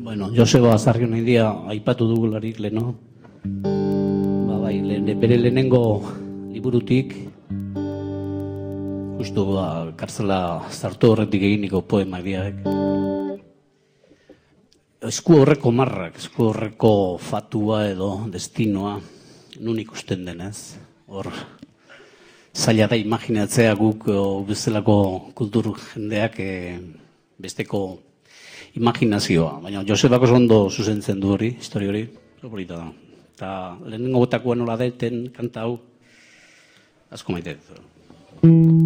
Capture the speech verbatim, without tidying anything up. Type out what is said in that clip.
Bueno, Joseba Azarrion handia aipatu dugularik leno. Ba bai, bere lehenengo liburutik, justu ba, kartzela zartu horretik eginiko poema diak. Esku horreko marrak, esku horreko fatua edo destinoa, nun ikusten denez. Hor, zaila da imaginatzea guk o, bezalako kultur jendeak e, besteko imaginazioa. Baina Josebak oso ondo zuzentzen du hori, historia hori, polita da. Eta lehenengo botakoa nola deten kanta hau, asko maite dut.